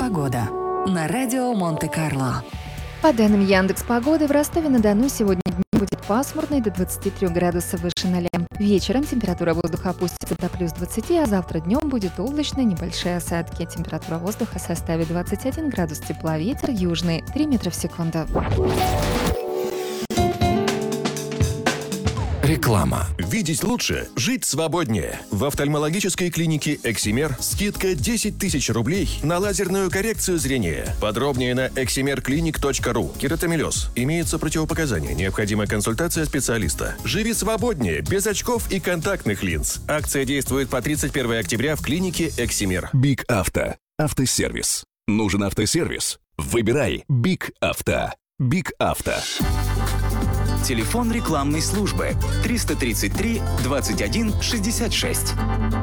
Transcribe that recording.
Погода на радио Монте-Карло. По данным Яндекс.Погоды, в Ростове-на-Дону сегодня днем будет пасмурно и до 23 градусов выше 0. Вечером температура воздуха опустится до плюс 20, а завтра днем будет облачно, небольшие осадки. Температура воздуха составит 21 градус тепла, ветер южный 3 метра в секунду. Реклама. Видеть лучше, жить свободнее. В офтальмологической клинике «Эксимер» скидка 10 тысяч рублей на лазерную коррекцию зрения. Подробнее на eximerclinic.ru. Кератомелез. Имеются противопоказания. Необходима консультация специалиста. Живи свободнее, без очков и контактных линз. Акция действует по 31 октября в клинике «Эксимер». Биг Авто. Автосервис. Нужен автосервис? Выбирай Биг Авто. Биг Авто. Телефон рекламной службы 333 21 66.